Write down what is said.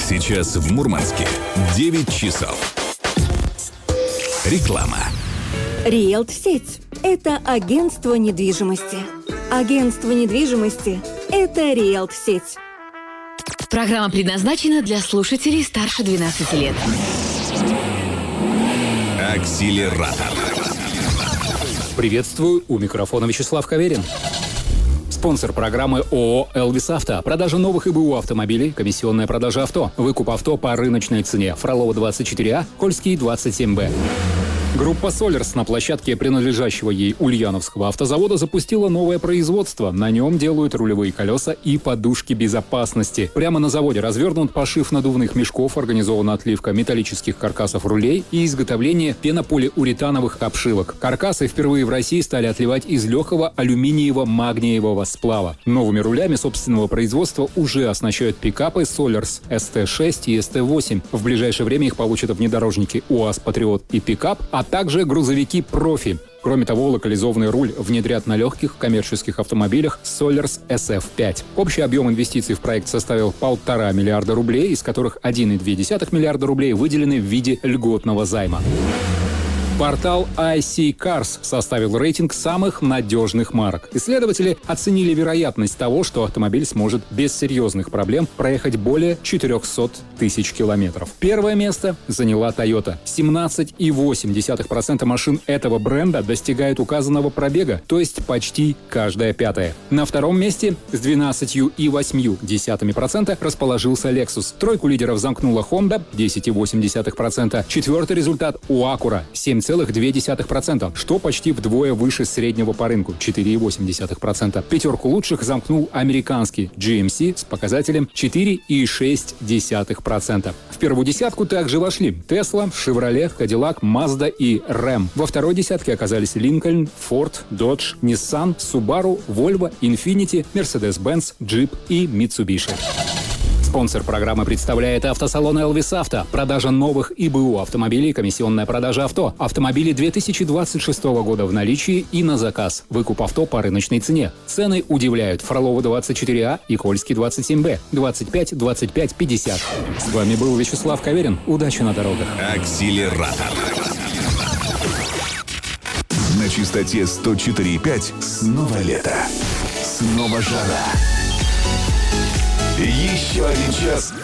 Сейчас в Мурманске 9 часов. Реклама. Риэлт-сеть – это агентство недвижимости. Агентство недвижимости – это Риэлт-сеть. Программа предназначена для слушателей старше 12 лет. Акселератор. Приветствую, у микрофона Вячеслав Каверин. Спонсор программы ООО «Элвис Авто». Продажа новых ИБУ автомобилей, комиссионная продажа авто, выкуп авто по рыночной цене. Фролова 24А, Кольский 27Б. Группа «Солерс» на площадке принадлежащего ей Ульяновского автозавода запустила новое производство. На нем делают рулевые колеса и подушки безопасности. Прямо на заводе развернут пошив надувных мешков, организована отливка металлических каркасов рулей и изготовление пенополиуретановых обшивок. Каркасы впервые в России стали отливать из легкого алюминиево-магниевого сплава. Новыми рулями собственного производства уже оснащают пикапы «Солерс» СТ-6 и СТ-8. В ближайшее время их получат внедорожники УАЗ «Патриот» и «Пикап», а также грузовики «Профи». Кроме того, локализованный руль внедрят на легких коммерческих автомобилях Solers SF5. Общий объем инвестиций в проект составил 1,5 миллиарда рублей, из которых 1,2 миллиарда рублей выделены в виде льготного займа. Портал IC Cars составил рейтинг самых надежных марок. Исследователи оценили вероятность того, что автомобиль сможет без серьезных проблем проехать более 400 тысяч километров. Первое место заняла Toyota. 17,8% машин этого бренда достигают указанного пробега, то есть почти каждая пятая. На втором месте с 12,8% расположился Lexus. Тройку лидеров замкнула Honda 10,8%. Четвертый результат у Acura 7,2%, что почти вдвое выше среднего по рынку 4,8%. Пятерку лучших замкнул американский GMC с показателем 4,6%. В первую десятку также вошли Tesla, Chevrolet, Cadillac, Mazda и Ram. Во второй десятке оказались Lincoln, Ford, Dodge, Nissan, Subaru, Volvo, Infiniti, Mercedes-Benz, Jeep и Mitsubishi. Спонсор программы представляет автосалон «Элвис Авто». Продажа новых ИБУ автомобилей, комиссионная продажа авто. Автомобили 2026 года в наличии и на заказ. Выкуп авто по рыночной цене. Цены удивляют. Фролова 24А и Кольский 27Б. 25 25 50. С вами был Вячеслав Каверин. Удачи на дорогах. Акселератор. На частоте 104,5 снова лето. Снова жара. Еще один час